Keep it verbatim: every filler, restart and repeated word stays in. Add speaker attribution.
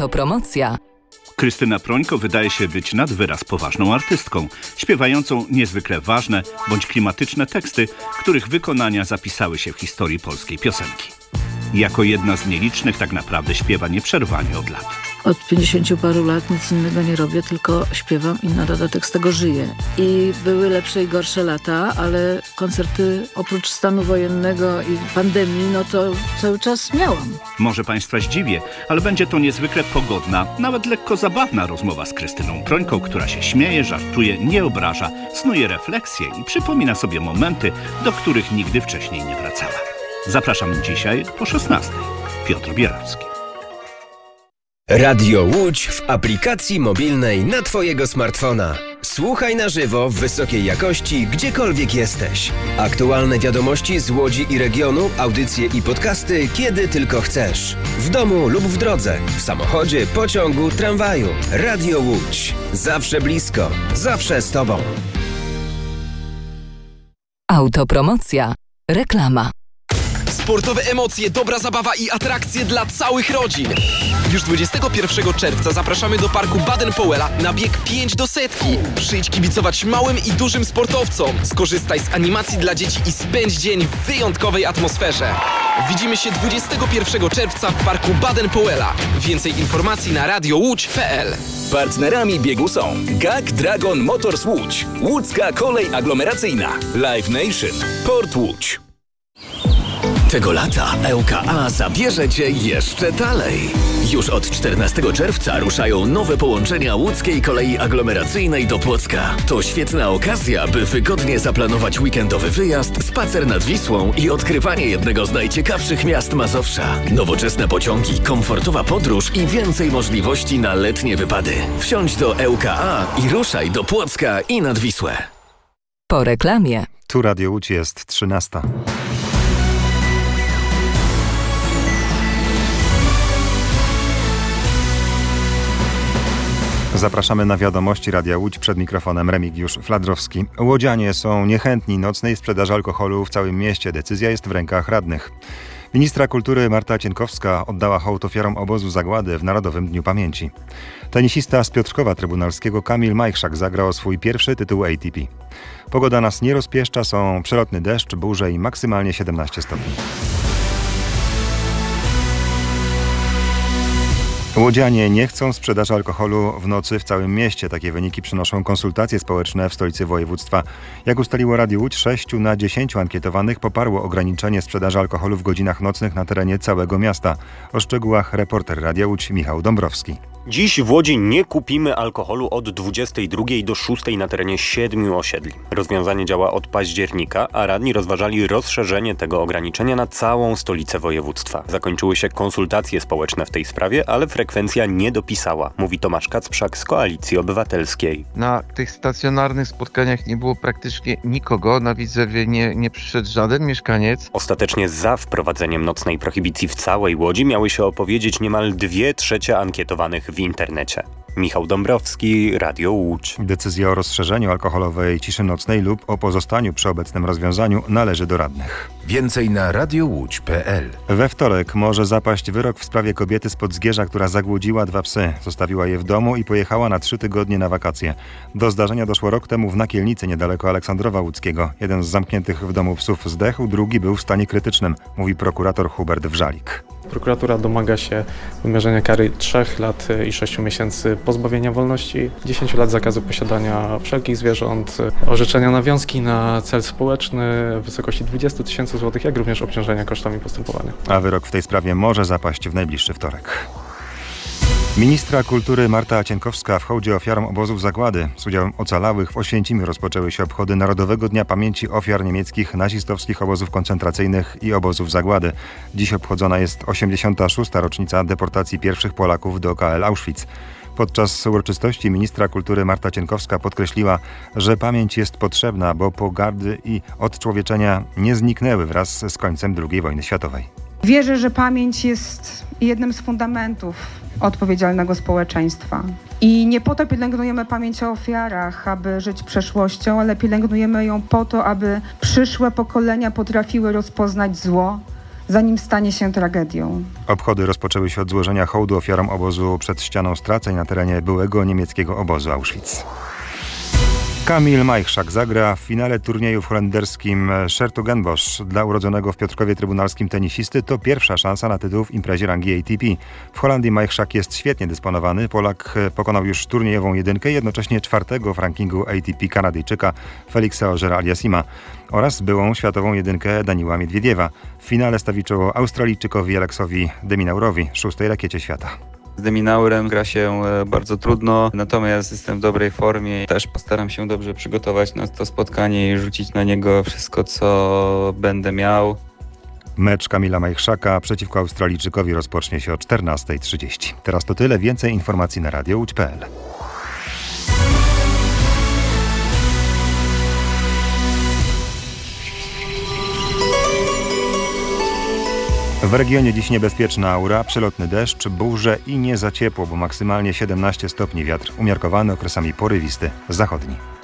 Speaker 1: Autopromocja.
Speaker 2: Krystyna Prońko wydaje się być nad wyraz poważną artystką, śpiewającą niezwykle ważne bądź klimatyczne teksty, których wykonania zapisały się w historii polskiej piosenki. Jako jedna z nielicznych tak naprawdę śpiewa nieprzerwanie od lat.
Speaker 3: Od pięćdziesięciu paru lat nic innego nie robię, tylko śpiewam i na dodatek z tego żyję. I były lepsze i gorsze lata, ale koncerty oprócz stanu wojennego i pandemii, no to cały czas miałam.
Speaker 2: Może Państwa zdziwię, ale będzie to niezwykle pogodna, nawet lekko zabawna rozmowa z Krystyną Prońką, która się śmieje, żartuje, nie obraża, snuje refleksje i przypomina sobie momenty, do których nigdy wcześniej nie wracała. Zapraszam dzisiaj po szesnastej. Piotr Bierowski.
Speaker 4: Radio Łódź w aplikacji mobilnej na Twojego smartfona. Słuchaj na żywo w wysokiej jakości, gdziekolwiek jesteś. Aktualne wiadomości z Łodzi i regionu, audycje i podcasty, kiedy tylko chcesz. W domu lub w drodze, w samochodzie, pociągu, tramwaju. Radio Łódź. Zawsze blisko, zawsze z Tobą.
Speaker 1: Autopromocja. Reklama.
Speaker 5: Sportowe emocje, dobra zabawa i atrakcje dla całych rodzin. Już dwudziestego pierwszego czerwca zapraszamy do parku Baden-Powella na bieg pięć do setki. Przyjdź kibicować małym i dużym sportowcom. Skorzystaj z animacji dla dzieci i spędź dzień w wyjątkowej atmosferze. Widzimy się dwudziestego pierwszego czerwca w parku Baden-Powella. Więcej informacji na radio łódź kropka p l.
Speaker 6: Partnerami biegu są G A K Dragon Motors Łódź, Łódzka Kolej Aglomeracyjna, Live Nation, Port Łódź.
Speaker 7: Tego lata E U K A zabierze Cię jeszcze dalej. Już od czternastego czerwca ruszają nowe połączenia łódzkiej kolei aglomeracyjnej do Płocka. To świetna okazja, by wygodnie zaplanować weekendowy wyjazd, spacer nad Wisłą i odkrywanie jednego z najciekawszych miast Mazowsza. Nowoczesne pociągi, komfortowa podróż i więcej możliwości na letnie wypady. Wsiądź do E U K A i ruszaj do Płocka i nad Wisłę.
Speaker 1: Po reklamie.
Speaker 8: Tu Radio Łódź, jest trzynasta. Zapraszamy na wiadomości Radia Łódź, przed mikrofonem Remigiusz Fladrowski. Łodzianie są niechętni nocnej sprzedaży alkoholu w całym mieście. Decyzja jest w rękach radnych. Ministra kultury Marta Cienkowska oddała hołd ofiarom obozu zagłady w Narodowym Dniu Pamięci. Tenisista z Piotrkowa Trybunalskiego Kamil Majchrzak zagrał swój pierwszy tytuł A T P. Pogoda nas nie rozpieszcza, są przelotny deszcz, burze i maksymalnie siedemnaście stopni. Łodzianie nie chcą sprzedaży alkoholu w nocy w całym mieście. Takie wyniki przynoszą konsultacje społeczne w stolicy województwa. Jak ustaliło Radio Łódź, sześciu na dziesięciu ankietowanych poparło ograniczenie sprzedaży alkoholu w godzinach nocnych na terenie całego miasta. O szczegółach reporter Radia Łódź Michał Dąbrowski.
Speaker 9: Dziś w Łodzi nie kupimy alkoholu od dwudziestej drugiej do szóstej na terenie siedmiu osiedli. Rozwiązanie działa od października, a radni rozważali rozszerzenie tego ograniczenia na całą stolicę województwa. Zakończyły się konsultacje społeczne w tej sprawie, ale frekwencja nie dopisała, mówi Tomasz Kacprzak z Koalicji Obywatelskiej.
Speaker 10: Na tych stacjonarnych spotkaniach nie było praktycznie nikogo, na Widzewie nie, nie przyszedł żaden mieszkaniec.
Speaker 9: Ostatecznie za wprowadzeniem nocnej prohibicji w całej Łodzi miały się opowiedzieć niemal dwie trzecie ankietowanych w internecie. Michał Dąbrowski, Radio Łódź.
Speaker 8: Decyzja o rozszerzeniu alkoholowej ciszy nocnej lub o pozostaniu przy obecnym rozwiązaniu należy do radnych.
Speaker 7: Więcej na radio łódź kropka p l.
Speaker 8: We wtorek może zapaść wyrok w sprawie kobiety z Podzgierza, która zagłodziła dwa psy. Zostawiła je w domu i pojechała na trzy tygodnie na wakacje. Do zdarzenia doszło rok temu w Nakielnicy, niedaleko Aleksandrowa Łódzkiego. Jeden z zamkniętych w domu psów zdechł, drugi był w stanie krytycznym, mówi prokurator Hubert Wrzalik.
Speaker 11: Prokuratura domaga się wymierzenia kary trzech lat i sześciu miesięcy pozbawienia wolności, dziesięciu lat zakazu posiadania wszelkich zwierząt, orzeczenia nawiązki na cel społeczny w wysokości dwadzieścia tysięcy złotych, jak również obciążenia kosztami postępowania.
Speaker 8: A wyrok w tej sprawie może zapaść w najbliższy wtorek. Ministra kultury Marta Cienkowska w hołdzie ofiarom obozów zagłady. Z udziałem ocalałych w Oświęcimiu rozpoczęły się obchody Narodowego Dnia Pamięci Ofiar Niemieckich Nazistowskich Obozów Koncentracyjnych i Obozów Zagłady. Dziś obchodzona jest osiemdziesiąta szósta rocznica deportacji pierwszych Polaków do K L Auschwitz. Podczas uroczystości ministra kultury Marta Cienkowska podkreśliła, że pamięć jest potrzebna, bo pogardy i odczłowieczenia nie zniknęły wraz z końcem drugiej wojny światowej.
Speaker 12: Wierzę, że pamięć jest jednym z fundamentów odpowiedzialnego społeczeństwa. I nie po to pielęgnujemy pamięć o ofiarach, aby żyć przeszłością, ale pielęgnujemy ją po to, aby przyszłe pokolenia potrafiły rozpoznać zło, zanim stanie się tragedią.
Speaker 8: Obchody rozpoczęły się od złożenia hołdu ofiarom obozu przed ścianą straceń na terenie byłego niemieckiego obozu Auschwitz. Kamil Majchrzak zagra w finale turnieju w holenderskim Schertogenbosch. Dla urodzonego w Piotrkowie Trybunalskim tenisisty to pierwsza szansa na tytuł w imprezie rangi A T P. W Holandii Majchrzak jest świetnie dysponowany. Polak pokonał już turniejową jedynkę, jednocześnie czwartego w rankingu A T P Kanadyjczyka Felixa Auger-Aliassima oraz byłą światową jedynkę Daniła Miedwiediewa. W finale stawi czoło Australijczykowi Aleksowi de Minaurowi, szóstej rakiecie świata.
Speaker 13: Z de Minaurem gra się bardzo trudno, natomiast jestem w dobrej formie. Też postaram się dobrze przygotować na to spotkanie i rzucić na niego wszystko, co będę miał.
Speaker 8: Mecz Kamila Majchrzaka przeciwko Australijczykowi rozpocznie się o czternasta trzydzieści. Teraz to tyle. Więcej informacji na radio łódź kropka pe el. W regionie dziś niebezpieczna aura, przelotny deszcz, burze i nie za ciepło, bo maksymalnie siedemnaście stopni, wiatr umiarkowany, okresami porywisty, zachodni.